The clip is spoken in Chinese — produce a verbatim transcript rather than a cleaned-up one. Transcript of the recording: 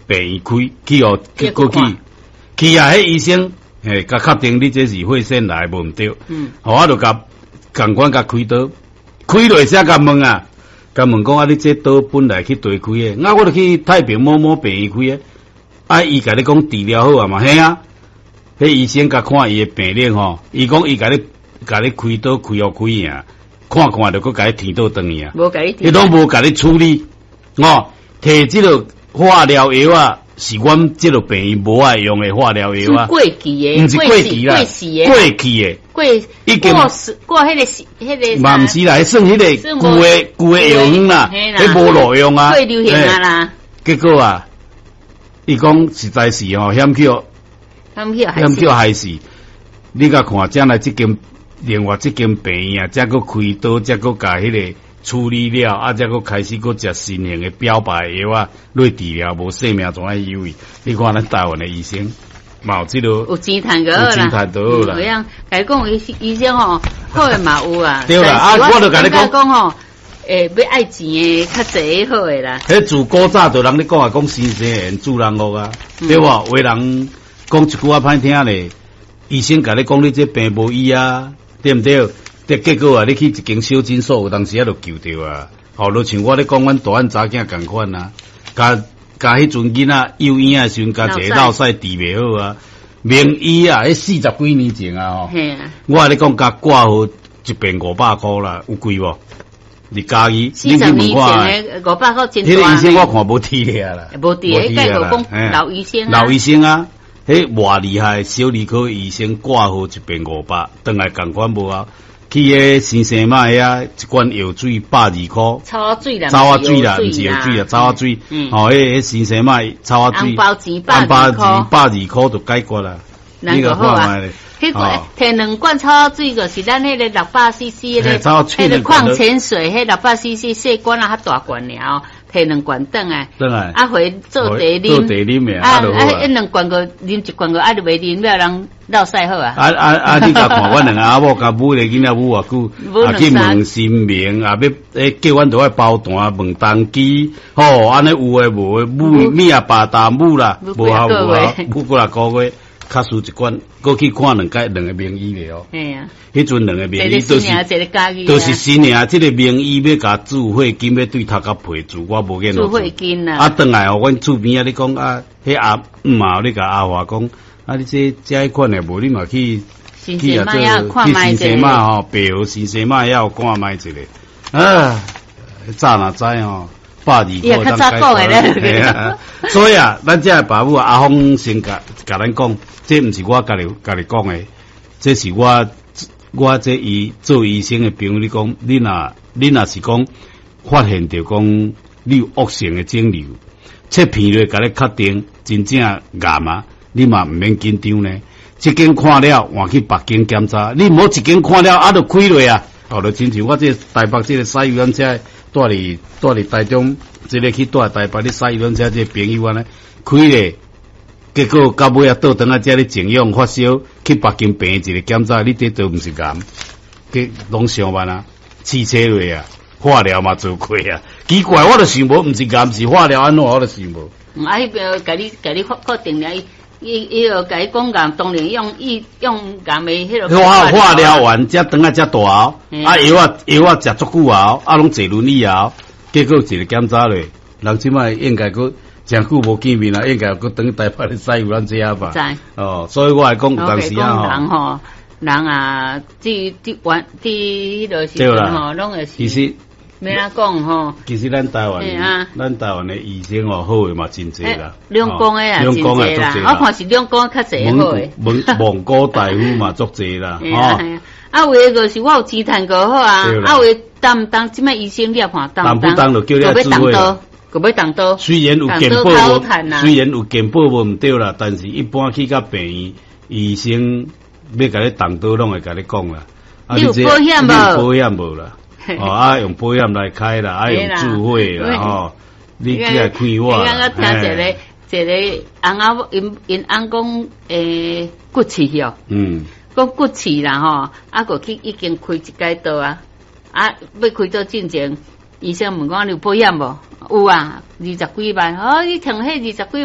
病院开去哦，去过去去啊！迄医生诶，甲确定你这是血栓来无毋对，嗯，好我就甲共款甲开刀，开落才甲问啊，甲问讲啊，你这刀本来去对开诶，啊，我就去太平某某病院开诶，啊，伊甲你讲治疗好啊嘛，嘿啊，迄医生甲看伊诶病历吼，伊讲伊甲你甲你开刀开互开啊。看看就搁甲伊填倒转去啊！ 无甲你填， 伊拢无甲你处理，哦，摕即个化疗药啊，是阮即个病院无爱用诶化疗药啊， 过期诶， 毋是过期啦， 过期诶， 过期诶， 过已经过时过迄个迄个， 嘛毋是啦，迄算迄个旧诶旧诶药丸啦，迄无路用啊， 过流行啊啦。 结果啊，伊讲实在是吼险巧，险巧害死，你甲看将来即间。另外这间病院啊，才搁开刀，才搁甲迄个处理了，啊，才搁开始搁食新型的标靶药啊，来治疗，无性命怎样优惠？你看咱台湾的医生，嘛有即个有钱赚个啦， 有钱赚到啦。 有样，甲你讲医医生吼，好诶嘛有啊。 对啦，啊，我就甲你讲讲吼，诶，要爱钱诶较济好诶啦。 迄自古早就人咧讲啊，讲先生缘助人恶啊，对无？为人讲一句啊歹听咧，医生甲你讲你这病无医啊。对毋对？这结果啊，你去一间小诊所，有当时啊就救着啊。吼，就像我咧讲，阮大汉查囝共款啊，甲甲迄阵囡仔幼婴诶时阵，甲一个落屎治袂好啊。名医啊，迄四十几年前啊，吼，我咧讲甲挂号一遍五百箍啦，有贵无？你家己， 四十年前诶五百箍真大。 迄个医生我看无治了啦， 无治，迄个讲老医生啊， 老医生啊。迄偌厉害，小儿科医生挂号一遍五百，等来共款无啊？去迄先生嘛遐一罐药水百二箍， 草仔水啦， 草仔水啦，毋是药水啊，草仔水。哦，迄迄先生嘛草仔水， 红包钱百二箍，百二箍就解决啦。 那个好啊。迄个摕两罐草仔水，就是咱迄个六百 C C 咧，迄个矿泉水，迄六百 C C 细罐啊，较大罐了。摕两罐转来，啊，回做茶啉， 做茶啉啊，啊，一两罐个啉一罐个，啊，就袂啉了，人落屎好啊。 啊啊啊！你甲看，阮两个阿某甲母咧囡仔母偌久，啊去问新名，啊要诶叫阮都爱包单，问登记，吼，安尼有诶无诶，母咪啊爸大母啦，无啊无啊，母过来个月。卡输一罐，过去看两个两个名医了哦。 系啊， 迄阵两个名医都是都是新啊，即个名医要甲注血金要对头壳赔住，我无见注血金啊。 啊，转来哦，阮厝边啊，你讲啊，迄阿姆啊，你甲阿华讲，啊，你这这一款诶无，你嘛去去啊做去新生嘛吼，白号新生嘛要看卖一个。啊，早哪知吼？百二块当解决咧，啊！所以啊，咱这爸母阿峰先甲甲咱讲，这毋是我家己家己讲诶，这是我我这医做医生诶朋友你讲，你若你若是讲发现着讲你有恶性诶肿瘤，切片落甲你确定真正癌啊，你嘛毋免紧张呢。一间看了换去别间检查，你无一间看了啊，就开落啊，哦，就亲像我这台北这个洗油车。带伫带伫台中，即个去带台北，你洗油车这朋友安尼开咧，结果到尾啊倒转啊，这里静养发烧，去北京病一个检查，你这都毋是癌，计拢上万啊，汽车类啊，化疗嘛做过啊，奇怪，我都想无，毋是癌，是化疗安怎，我都想无。 嗯，啊，迄个甲你甲你确定了，伊伊伊个甲你讲癌，当然用伊用癌的迄个。 化化疗完，才等啊才大后，啊药啊药啊食足久后，啊拢坐轮椅后，结果一个检查咧，人即摆应该佫诚久无见面啦，应该佫等台北咧使有咱这啊吧。哦，所以我来讲有当时啊人吼，人啊，即即玩即迄个时阵吼，拢会是。其实。免啦讲吼， 其实咱台湾，咱台湾的医生哦，好诶嘛真济啦， 两公诶啊，真济啦，我看是两公较济好诶。 蒙蒙古大夫嘛足济啦， 吼。啊，为个是我有钱赚个好啊，啊为当唔当即摆医生你也看当唔当， 当就叫你要注意啦， 个要当刀。 虽然有健保无，虽然有健保无毋对啦，但是一般去到病院，医生要甲你当刀，拢会甲你讲啦。 你有保险无？ 保险无啦。哦，啊，用保险来开啦，啊，用注会啦，吼，你起来看我。 你刚刚听一个一个翁仔因因翁讲诶骨刺哟，嗯，讲骨刺啦吼，啊，个去已经开一解刀啊，啊，要开刀进前，医生问讲你有保险无？有啊，二十几万，哦，你听迄二十几。